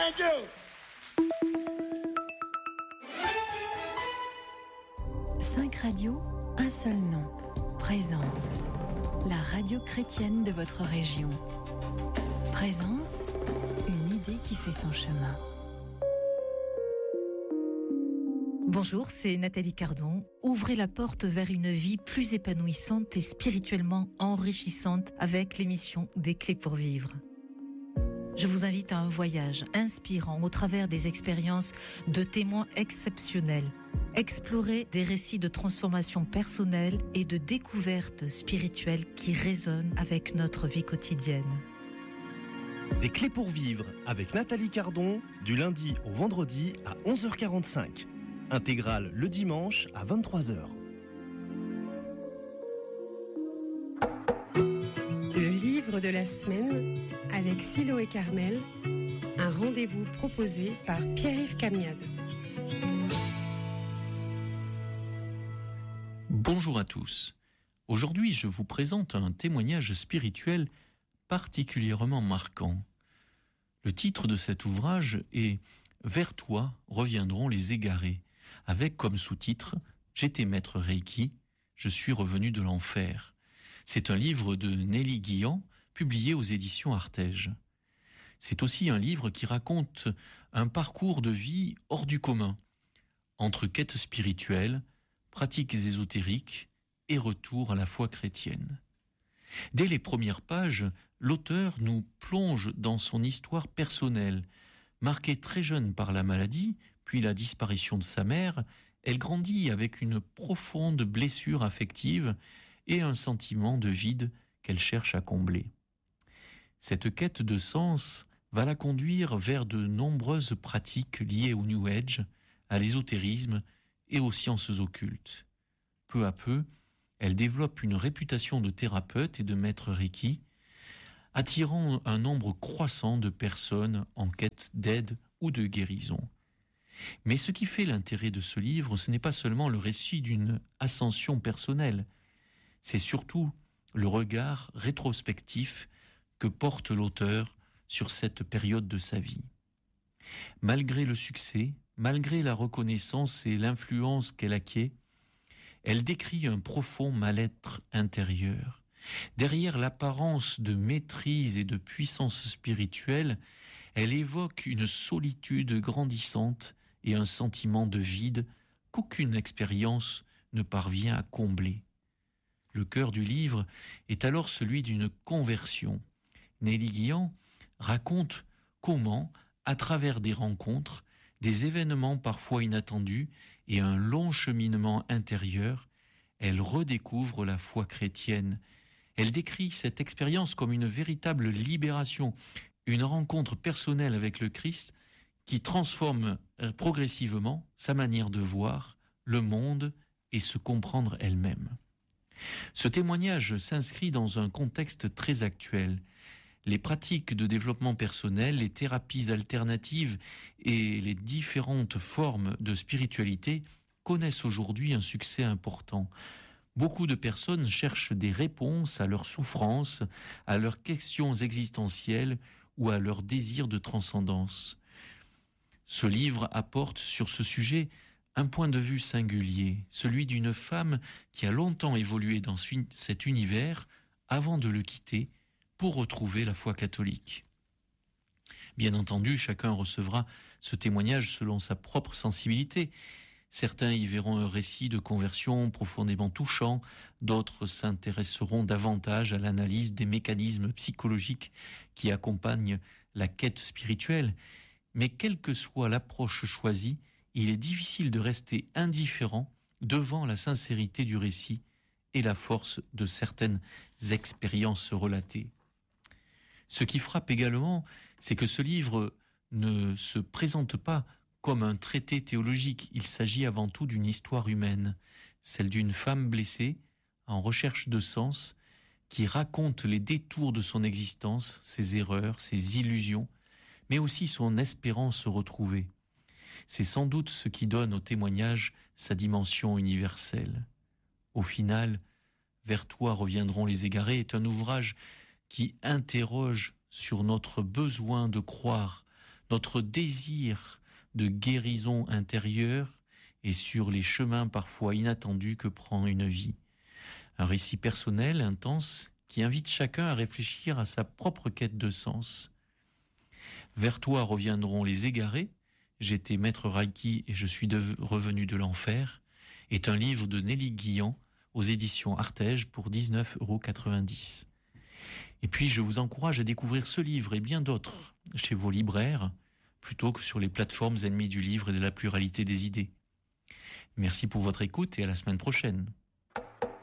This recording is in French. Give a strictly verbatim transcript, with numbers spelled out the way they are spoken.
Thank you. Cinq radios, un seul nom. Présence. La radio chrétienne de votre région. Présence, une idée qui fait son chemin. Bonjour, c'est Nathalie Cardon. Ouvrez la porte vers une vie plus épanouissante et spirituellement enrichissante avec l'émission Des Clés pour vivre. Je vous invite à un voyage inspirant au travers des expériences de témoins exceptionnels. Explorer des récits de transformation personnelle et de découverte spirituelle qui résonnent avec notre vie quotidienne. Des Clés pour vivre avec Nathalie Cardon, du lundi au vendredi à onze heures quarante-cinq. Intégrale le dimanche à vingt-trois heures. Le livre de la semaine avec Silo et Carmel, un rendez-vous proposé par Pierre-Yves Camiade. Bonjour à tous. Aujourd'hui, je vous présente un témoignage spirituel particulièrement marquant. Le titre de cet ouvrage est « Vers toi reviendront les égarés », avec comme sous-titre « J'étais maître Reiki, je suis revenu de l'enfer ». C'est un livre de Nelly Guillan, publié aux éditions Artege. C'est aussi un livre qui raconte un parcours de vie hors du commun, entre quête spirituelle, pratiques ésotériques et retour à la foi chrétienne. Dès les premières pages, l'auteur nous plonge dans son histoire personnelle. Marquée très jeune par la maladie, puis la disparition de sa mère, elle grandit avec une profonde blessure affective et un sentiment de vide qu'elle cherche à combler. Cette quête de sens va la conduire vers de nombreuses pratiques liées au New Age, à l'ésotérisme et aux sciences occultes. Peu à peu, elle développe une réputation de thérapeute et de maître Reiki, attirant un nombre croissant de personnes en quête d'aide ou de guérison. Mais ce qui fait l'intérêt de ce livre, ce n'est pas seulement le récit d'une ascension personnelle, c'est surtout le regard rétrospectif que porte l'auteur sur cette période de sa vie. Malgré le succès, malgré la reconnaissance et l'influence qu'elle acquiert, elle décrit un profond mal-être intérieur. Derrière l'apparence de maîtrise et de puissance spirituelle, elle évoque une solitude grandissante et un sentiment de vide qu'aucune expérience ne parvient à combler. Le cœur du livre est alors celui d'une conversion. Nelly Guillan raconte comment, à travers des rencontres, des événements parfois inattendus et un long cheminement intérieur, elle redécouvre la foi chrétienne. Elle décrit cette expérience comme une véritable libération, une rencontre personnelle avec le Christ qui transforme progressivement sa manière de voir le monde et se comprendre elle-même. Ce témoignage s'inscrit dans un contexte très actuel. Les pratiques de développement personnel, les thérapies alternatives et les différentes formes de spiritualité connaissent aujourd'hui un succès important. Beaucoup de personnes cherchent des réponses à leurs souffrances, à leurs questions existentielles ou à leurs désirs de transcendance. Ce livre apporte sur ce sujet un point de vue singulier, celui d'une femme qui a longtemps évolué dans cet univers avant de le quitter pour retrouver la foi catholique. Bien entendu, chacun recevra ce témoignage selon sa propre sensibilité. Certains y verront un récit de conversion profondément touchant, d'autres s'intéresseront davantage à l'analyse des mécanismes psychologiques qui accompagnent la quête spirituelle. Mais quelle que soit l'approche choisie, il est difficile de rester indifférent devant la sincérité du récit et la force de certaines expériences relatées. Ce qui frappe également, c'est que ce livre ne se présente pas comme un traité théologique. Il s'agit avant tout d'une histoire humaine, celle d'une femme blessée, en recherche de sens, qui raconte les détours de son existence, ses erreurs, ses illusions, mais aussi son espérance retrouvée. C'est sans doute ce qui donne au témoignage sa dimension universelle. Au final, Vers toi reviendront les égarés est un ouvrage qui interroge sur notre besoin de croire, notre désir de guérison intérieure et sur les chemins parfois inattendus que prend une vie. Un récit personnel, intense, qui invite chacun à réfléchir à sa propre quête de sens. Vers toi reviendront les égarés, j'étais maître Reiki et je suis de- revenu de l'enfer, est un livre de Nelly Guillan aux éditions Artege pour dix-neuf euros quatre-vingt-dix. Et puis je vous encourage à découvrir ce livre et bien d'autres chez vos libraires, plutôt que sur les plateformes ennemies du livre et de la pluralité des idées. Merci pour votre écoute et à la semaine prochaine.